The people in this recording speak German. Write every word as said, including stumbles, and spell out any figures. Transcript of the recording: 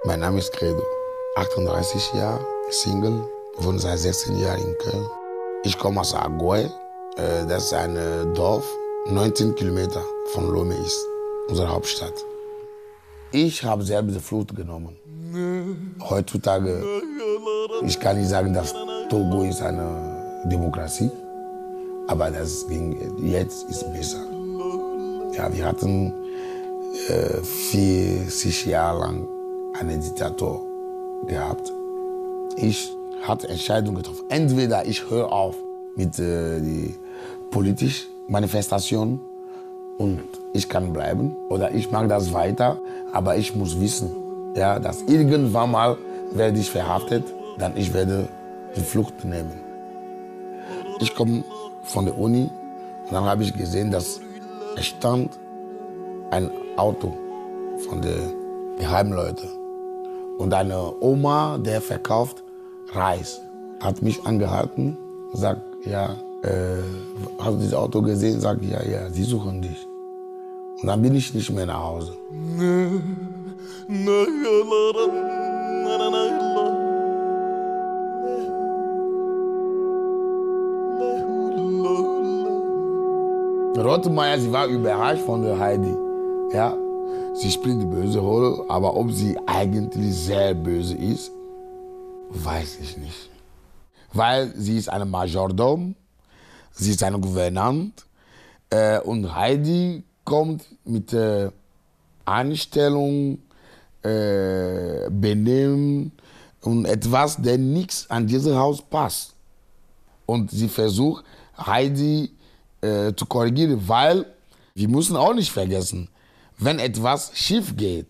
Mein Name ist Credo, achtunddreißig Jahre, Single, wohne seit sechzehn Jahren in Köln. Ich komme aus Agoy, das ist ein Dorf, neunzehn Kilometer von Lomé ist, unsere Hauptstadt. Ich habe selbst die Flucht genommen. Heutzutage, ich kann nicht sagen, dass Togo ist eine Demokratie, aber das ging, jetzt ist besser. Ja, wir hatten äh, vierzig Jahre lang einen Diktator gehabt. Ich hatte Entscheidungen getroffen. Entweder ich höre auf mit äh, die politischen Manifestationen und ich kann bleiben, oder ich mache das weiter, aber ich muss wissen, ja, dass irgendwann mal werde ich verhaftet, dann ich werde die Flucht nehmen. Ich komme von der Uni und dann habe ich gesehen, dass es stand ein Auto von den Geheimleuten. Und eine Oma, der verkauft Reis, hat mich angehalten und sagt, ja, äh, hast du dieses Auto gesehen? Sag ja, ja, sie suchen dich. Und dann bin ich nicht mehr nach Hause. Rottenmeier, sie war überrascht von der Heidi. Ja, sie spielt die böse Rolle, aber ob sie eigentlich sehr böse ist, weiß ich nicht. Weil sie ist eine Majordom, sie ist eine Gouvernante äh, und Heidi kommt mit äh, Einstellung, äh, Benehmen und etwas, der nichts an diesem Haus passt. Und sie versucht, Heidi äh, zu korrigieren, weil wir müssen auch nicht vergessen, wenn etwas schief geht,